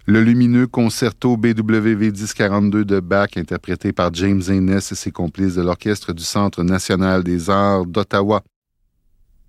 Le lumineux concerto BWV 1042 de Bach, interprété par James Haynes et ses complices de l'Orchestre du Centre national des arts d'Ottawa.